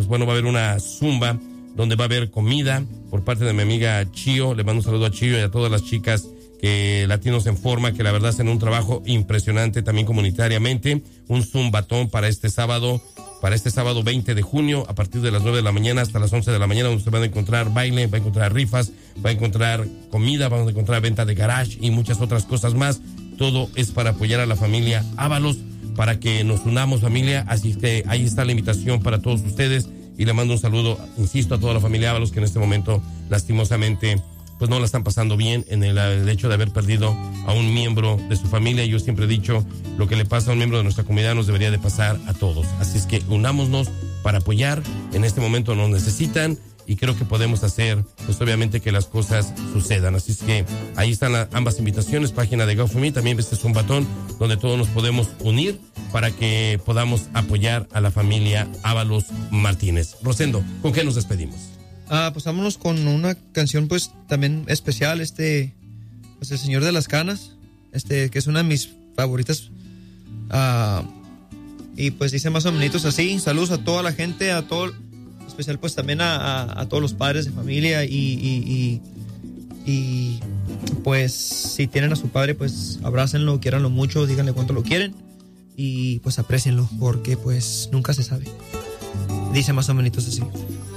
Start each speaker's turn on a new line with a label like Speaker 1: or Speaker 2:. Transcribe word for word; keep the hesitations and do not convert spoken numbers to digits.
Speaker 1: bueno, va a haber una zumba donde va a haber comida por parte de mi amiga Chio. Le mando un saludo a Chio y a todas las chicas que Latinos en Forma, que la verdad hacen un trabajo impresionante también comunitariamente. Un zumbatón para este sábado, para este sábado veinte de junio, a partir de las nueve de la mañana hasta las once de la mañana, donde se van a encontrar baile, va a encontrar rifas, va a encontrar comida, vamos a encontrar venta de garage y muchas otras cosas más. Todo es para apoyar a la familia Ábalos, para que nos unamos, familia. Así que ahí está la invitación para todos ustedes. Y le mando un saludo, insisto, a toda la familia Ábalos, que en este momento, lastimosamente, pues no la están pasando bien en el, el hecho de haber perdido a un miembro de su familia. Yo siempre he dicho, lo que le pasa a un miembro de nuestra comunidad nos debería de pasar a todos. Así es que unámonos para apoyar. En este momento nos necesitan y creo que podemos hacer, pues obviamente, que las cosas sucedan. Así es que ahí están la, ambas invitaciones, página de GoFundMe, también este es un batón donde todos nos podemos unir para que podamos apoyar a la familia Ábalos Martínez. Rosendo, ¿con qué nos despedimos?
Speaker 2: Ah, pues vámonos con una canción pues también especial, este, pues El Señor de las Canas, este, que es una de mis favoritas, ah, y pues dice más o menos así: saludos a toda la gente, a todo, especial pues también a, a, a todos los padres de familia y, y, y, y pues si tienen a su padre, pues abrácenlo, quiéranlo mucho, díganle cuánto lo quieren y pues aprécienlo, porque pues nunca se sabe. Dice más o menos así.